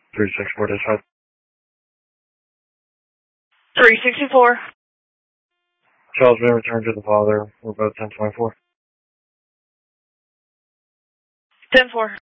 364 dispatch. 364. Child's been returned to the father. We're both 1024. 10-4.